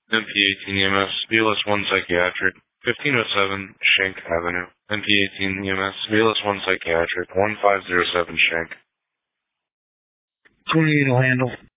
NP18 EMS, BLS 1 Psychiatric, 1507 Shank Avenue. NP18 EMS, BLS 1 Psychiatric, 1507 Shank. 28 will handle.